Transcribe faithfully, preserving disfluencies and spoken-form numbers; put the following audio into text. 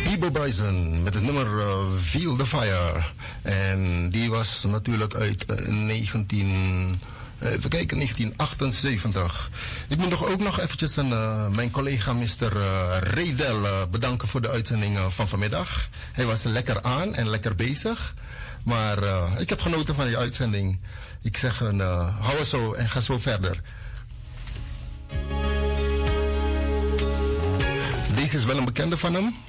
Peabo Bryson met het nummer uh, Feel the Fire. En die was natuurlijk uit uh, negentien... Even kijken, negentien achtenzeventig. Ik moet nog ook nog eventjes een, uh, mijn collega mister Uh, Redel uh, bedanken voor de uitzending uh, van vanmiddag. Hij was lekker aan en lekker bezig. Maar uh, ik heb genoten van die uitzending. Ik zeg, uh, hou het zo en ga zo verder. Deze is wel een bekende van hem.